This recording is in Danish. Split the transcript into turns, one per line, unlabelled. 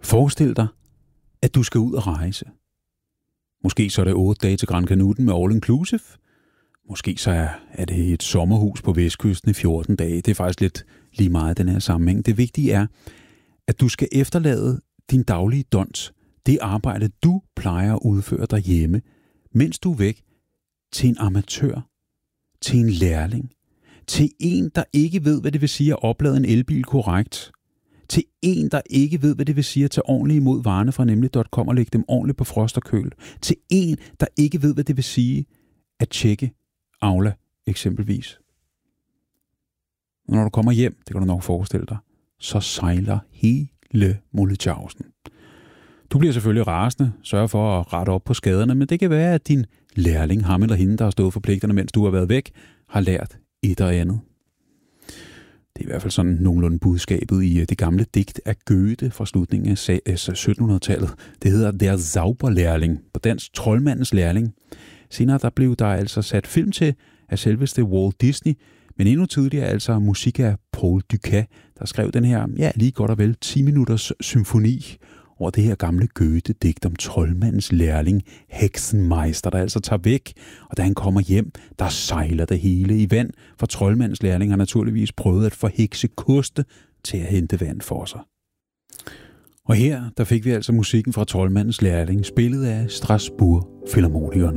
Forestil dig, at du skal ud og rejse. Måske så er det 8 dage til Gran Canuten med all inclusive. Måske så er det et sommerhus på Vestkysten i 14 dage. Det er faktisk lidt lige meget den her sammenhæng. Det vigtige er, at du skal efterlade din daglige dons, det arbejde, du plejer at udføre derhjemme, mens du er væk, til en amatør, til en lærling, til en, der ikke ved, hvad det vil sige at oplade en elbil korrekt, til en, der ikke ved, hvad det vil sige at tage ordentligt imod varerne fra nemlig.com og lægge dem ordentligt på frost og køl, til en, der ikke ved, hvad det vil sige at tjekke Aula eksempelvis. Når du kommer hjem, det kan du nok forestille dig, så sejler hele Molletjavsen. Du bliver selvfølgelig rasende, sørger for at rette op på skaderne, men det kan være, at din lærling, ham eller hende, der har stået for pligterne, mens du har været væk, har lært et og andet. Det er i hvert fald sådan nogenlunde budskabet i det gamle digt af Goethe fra slutningen af 1700-tallet. Det hedder Der Zauberlehrling, på dansk troldmandens lærling. Senere der blev der altså sat film til af selveste Walt Disney, men endnu tidligere altså musik af Paul Dukas, der skrev den her, lige godt og vel 10 minutters symfoni over det her gamle Goethe-digt om troldmandens lærling, Hexenmeister, der altså tager væk, og da han kommer hjem, der sejler det hele i vand, for troldmandens lærling har naturligvis prøvet at forhekse koste til at hente vand for sig. Og her, der fik vi altså musikken fra troldmandens lærling, spillet af Strasbourg Filharmonikerne.